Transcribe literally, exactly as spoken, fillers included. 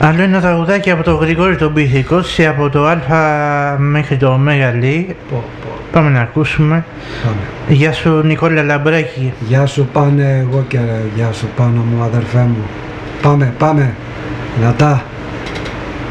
Άλλο ένα τραγουδάκι από το Γρηγόρη τον Πίθηκο, από το Α μέχρι το Ω λέει. Πάμε να ακούσουμε. Πάμε. Γεια σου Νικόλα Λαμπράκη. Γεια σου Πάνε, εγώ και γεια σου Πάνο μου, αδερφέ μου. Πάμε, πάμε. Δυνατά.